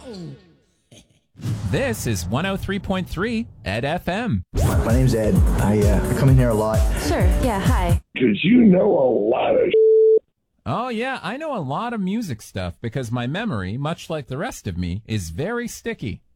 This is 103.3 Ed FM. My name's Ed. I come in here a lot. Sure, yeah, hi. Because you know a lot of Oh, yeah, I know a lot of music stuff because my memory, much like the rest of me, is very sticky.